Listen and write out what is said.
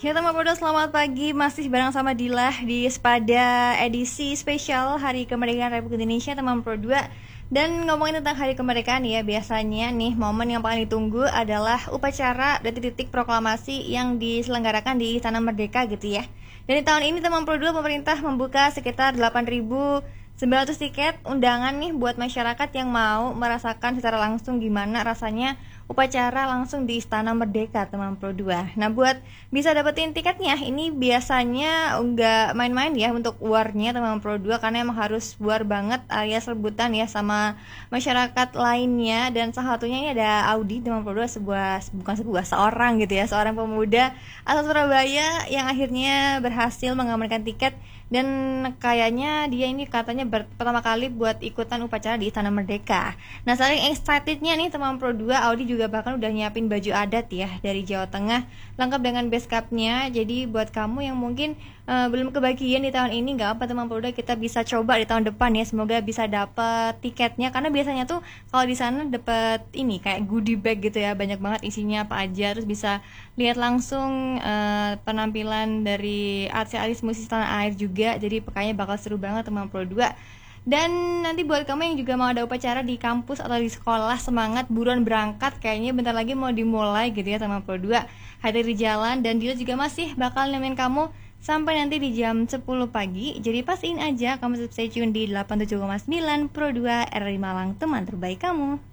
Ya teman Podo, selamat pagi. Masih bareng sama Dilah di Sepada edisi spesial Hari Kemerdekaan Republik Indonesia teman Pro 2. Dan ngomongin tentang Hari Kemerdekaan ya, biasanya nih momen yang paling ditunggu adalah upacara detik-detik proklamasi yang diselenggarakan di Istana Merdeka gitu ya. Dan di tahun ini teman Pro 2 pemerintah membuka sekitar 8.900 tiket undangan nih buat masyarakat yang mau merasakan secara langsung gimana rasanya upacara langsung di Istana Merdeka teman Pro 2. Nah, buat bisa dapetin tiketnya ini biasanya nggak main-main ya untuk warnya teman Pro 2, karena emang harus war banget alias rebutan ya sama masyarakat lainnya. Dan salah satunya ini ada Audi teman Pro 2, seorang gitu ya, seorang pemuda asal Surabaya yang akhirnya berhasil mengamankan tiket. Dan kayaknya dia ini katanya pertama kali buat ikutan upacara di Istana Merdeka. Nah, saking excitednya nih teman Pro 2, Audi juga bahkan udah nyiapin baju adat ya dari Jawa Tengah, lengkap dengan base capnya. Jadi buat kamu yang mungkin belum kebagian di tahun ini, nggak apa teman Pro 2, kita bisa coba di tahun depan ya. Semoga bisa dapet tiketnya, karena biasanya tuh kalau di sana dapet ini kayak goodie bag gitu ya, banyak banget isinya apa aja. Terus bisa lihat langsung penampilan dari artis-artis musisi tanah air juga. Jadi pokoknya bakal seru banget teman Pro 2. Dan nanti buat kamu yang juga mau ada upacara di kampus atau di sekolah, semangat buruan berangkat, kayaknya bentar lagi mau dimulai gitu ya teman Pro 2. Hati di jalan, dan dia juga masih bakal nemenin kamu sampai nanti di jam 10 pagi. Jadi pastiin aja kamu stay tune di 87,9 Pro 2 RRI Malang, teman terbaik kamu.